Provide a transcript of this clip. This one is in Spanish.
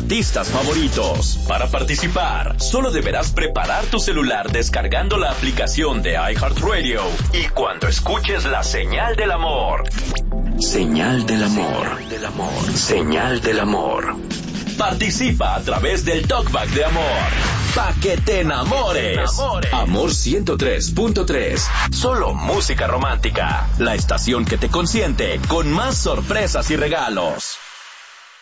artistas favoritos. Para participar, solo deberás preparar tu celular descargando la aplicación de iHeartRadio y cuando escuches la señal del amor. Señal del amor. Señal del amor. Participa a través del Talkback de amor. Pa' que te enamores. Amor 103.3. Solo música romántica. La estación que te consiente con más sorpresas y regalos.